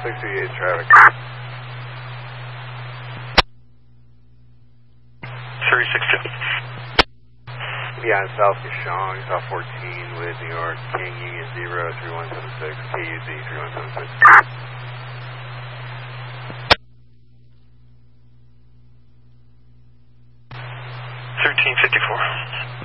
68 traffic. 362. Yeah, in South Kashong, South 14 with New York, King Union 0, 3176, KUZ 3176. 1354.